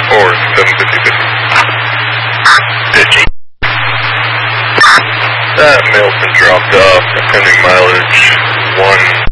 or 750. Ditch. That mail's been dropped off. Pending mileage